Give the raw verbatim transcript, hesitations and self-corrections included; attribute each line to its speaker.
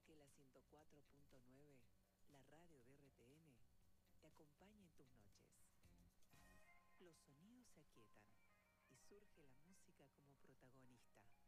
Speaker 1: que la ciento cuatro punto nueve, la radio de R T N, te acompañe en tus noches. Los sonidos se aquietan y surge la música como protagonista.